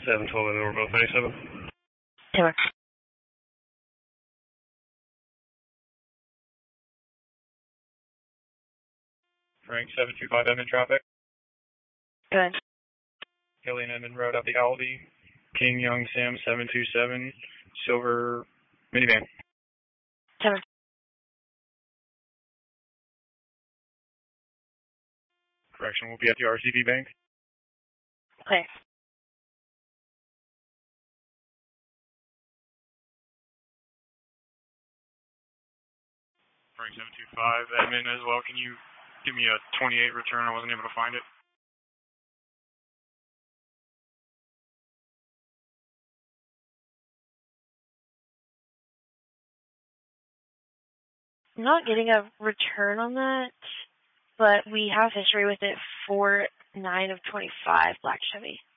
712 and we're both 97. Taylor. Frank 725 Edmond traffic. Good. Hilly and Edmond Road out the Aldi. King Young Sam 727 silver minivan. Taylor. Correction, we'll be at the RCB Bank. Okay. Frank 725 Edmond as well. Can you give me a 28 return? I wasn't able to find it. I'm not getting a return on that, but we have history with it for 9 of 25 Black Chevy.